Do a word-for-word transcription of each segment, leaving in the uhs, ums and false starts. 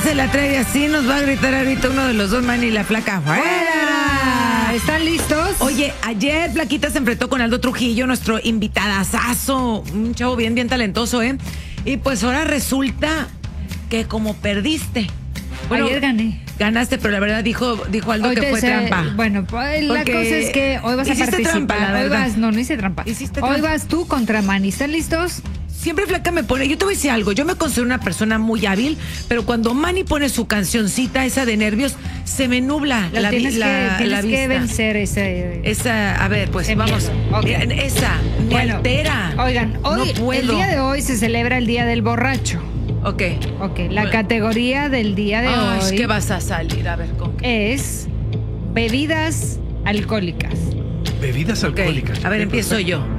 se la trae así, nos va a gritar ahorita uno de los dos, Manny, la flaca. ¡Fuera! ¿Están listos? Oye, ayer Flaquita se enfrentó con Aldo Trujillo, nuestro invitadazazo, un chavo bien, bien talentoso, ¿eh? Y pues ahora resulta que como perdiste. Bueno, ayer gané. Ganaste, pero la verdad dijo, dijo Aldo Hoy que te fue sé- trampa. Bueno, pues, la Porque cosa es que hoy vas a hiciste participar. trampa, la hoy verdad. vas, no, no hice trampa. Hiciste Hoy trampa. vas tú contra Manny. ¿Están listos? Siempre Flaca me pone, yo te voy a decir algo, yo me considero una persona muy hábil, pero cuando Manny pone su cancioncita esa de nervios, se me nubla Lo la, vi- tienes la, que, tienes la que vista. vencer ese. Esa, a ver, pues Ese vamos. miedo. Ok. Mira, esa, me Bueno, altera. Oigan, hoy, no puedo. el día de hoy se celebra el Día del Borracho. Ok. Ok, la Bueno. categoría del día de Ay, hoy ¿qué vas a salir? A ver, ¿con qué? es bebidas alcohólicas. Bebidas Ok, alcohólicas. a ver, Ok, empiezo perfecto. yo.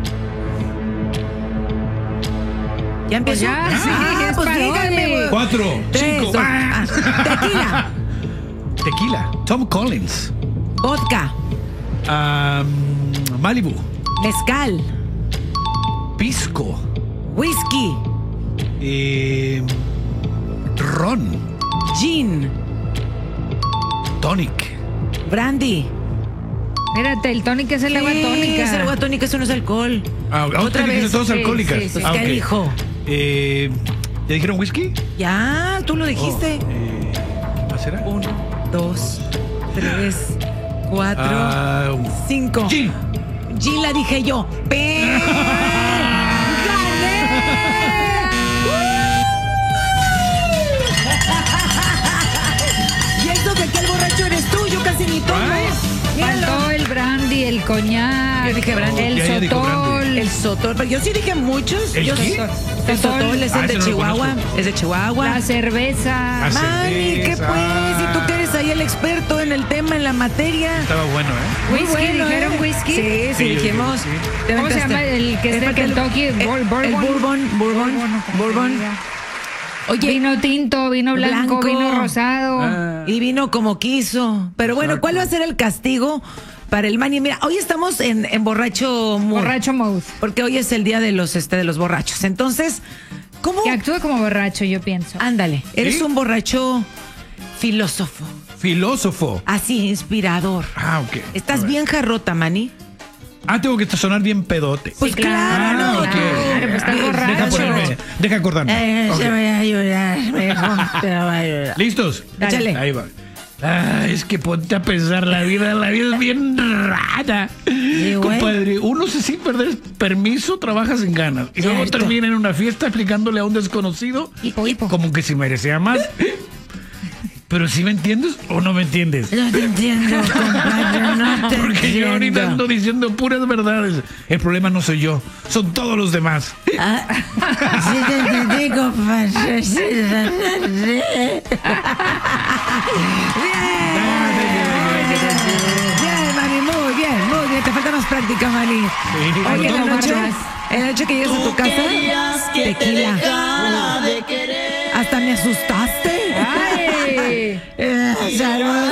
¿Ya empezó? ya, sí, es pues para díganme, hoy. güey. Cuatro, Tres, cinco. dos, ah, tequila, Tequila. Tom Collins. vodka, Um, Malibu. mezcal, Pisco. whisky, Eh, ron. gin, Tonic. brandy. Espérate, el tónico es el agua Sí, tónica. es el agua tónica, eso no es alcohol. Ah, Otra otra vez. vez. Todas Sí, alcohólicas. sí, sí. Ah, ¿Qué ok. dijo? Eh, ¿Ya dijeron whisky? Ya, tú lo dijiste. Oh, eh, ¿ah, será? Uno, dos, tres, cuatro, Ah, cinco. Gin. Gin la dije yo. ¡Pe! ¡Gané! Y eso de que el borracho eres tú, yo casi ni tomo. Míralo. Faltó el brandy, el coñac. Yo dije brandy. El Ya, ya dijo sotol. brandy. El sotol, pero yo sí dije muchos. ¿El yo qué? so- El sotol es Ah, el de ese no lo Chihuahua. conozco. Es de Chihuahua. La cerveza. Ah, Mani, ¿qué cerveza. pues? Y tú que eres ahí el experto en el tema, en la materia. Estaba bueno, ¿eh? Muy Whisky, bueno, ¿dijeron ¿eh? whisky? Sí, sí, Sí, yo dijimos. dije whisky. Te ¿Cómo se aventaste. llama el que es de porque el- Kentucky? El, Bur- el bourbon. bourbon, bourbon, Bourbon, ¿cómo se bourbon. diga? Oye, Vino tinto, vino blanco, Blanco. vino rosado. Ah. y vino como quiso. Pero bueno, Exacto. ¿cuál va a ser el castigo para el Manny? Mira, hoy estamos en, en borracho mood, Borracho mode. porque hoy es el día de los, este, de los borrachos. Entonces, ¿cómo? Que actúa como borracho, yo pienso. Ándale, eres ¿Sí? un borracho filósofo, Filósofo. así, inspirador. Ah, ok. ¿Estás A ver. bien jarrota, Manny? Ah, tengo que sonar bien pedote. Pues Sí, claro, claro, Ah, no. ok. claro, pues estás Ay, borracho. Deja ponerme, deja acordarme. Eh, Ok. se va a llorar, mejor te va a llorar. ¿Listos? Dale. Échale. Ahí va. Ah, es que ponte a pensar la vida, la vida es bien rara. güey. Compadre, uno se sin perder permiso trabaja sin ganas. Y luego Cierto. termina en una fiesta explicándole a un desconocido Hipo, hipo. como que si merecía más. Pero si me entiendes o no me entiendes. No te entiendo, compadre, no te Porque yo ahorita entiendo. ando diciendo puras verdades. El problema no soy yo, son todos los demás. Ah, sí te entendí, compadre. Sí te entendí. Bien, Manny, muy bien, muy bien. Te falta más práctica, Manny. Sí. Oye, en la Faltó noche, más. en la noche que llegas a tu casa, tequila. Hasta me asustaste. ¡Ay! Eh, salud.